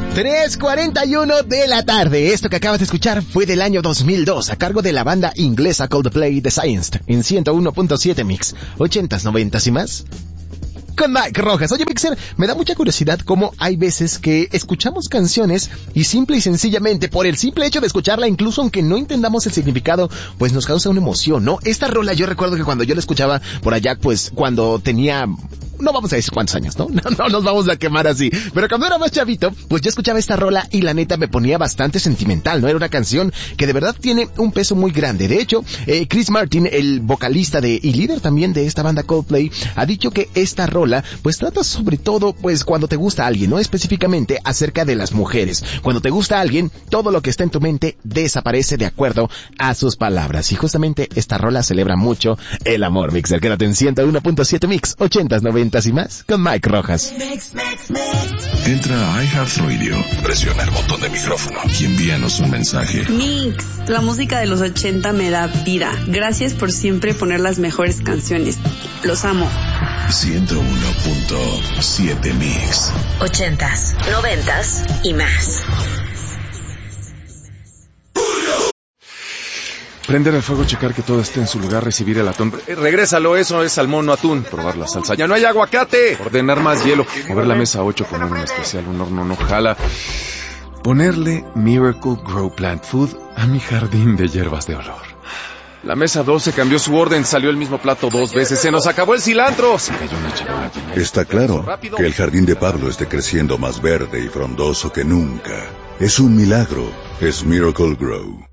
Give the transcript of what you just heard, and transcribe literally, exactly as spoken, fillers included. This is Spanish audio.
tres cuarenta y uno de la tarde. Esto que acabas de escuchar fue del año dos mil dos, a cargo de la banda inglesa Coldplay The Science, en ciento uno punto siete Mix, ochentas, noventas y más, con Mike Rojas. Oye, Mixer, me da mucha curiosidad cómo hay veces que escuchamos canciones y simple y sencillamente, por el simple hecho de escucharla, incluso aunque no entendamos el significado, pues nos causa una emoción, ¿no? Esta rola yo recuerdo que cuando yo la escuchaba por allá, pues cuando tenía... no vamos a decir cuántos años, ¿no? No, no nos vamos a quemar así. Pero cuando era más chavito, pues yo escuchaba esta rola y la neta me ponía bastante sentimental, ¿no? Era una canción que de verdad tiene un peso muy grande. De hecho, eh, Chris Martin, el vocalista de y líder también de esta banda Coldplay, ha dicho que esta rola pues trata sobre todo pues cuando te gusta alguien, ¿no? Específicamente acerca de las mujeres. Cuando te gusta alguien, todo lo que está en tu mente desaparece de acuerdo a sus palabras. Y justamente esta rola celebra mucho el amor, Mixer. Quédate en ciento uno punto siete Mix, ochentas, noventas y más, con Mike Rojas. Mix, mix, mix. Entra a iHeartRadio, presiona el botón de micrófono y envíanos un mensaje. Mix, la música de los ochenta me da vida. Gracias por siempre poner las mejores canciones. Los amo. ciento uno punto siete Mix. Ochentas, noventas y más. Prender el fuego, checar que todo esté en su lugar, recibir el atún. Eh, regrésalo, eso es salmón, no atún. Probar la salsa. ¡Ya no hay aguacate! Ordenar más hielo. Mover la mesa ocho, poner un especial, un horno no jala. Ponerle Miracle Grow Plant Food a mi jardín de hierbas de olor. La mesa doce cambió su orden, salió el mismo plato dos veces. ¡Se nos acabó el cilantro! Se cayó una charola. Está claro que el jardín de Pablo esté creciendo más verde y frondoso que nunca. Es un milagro. Es Miracle Grow.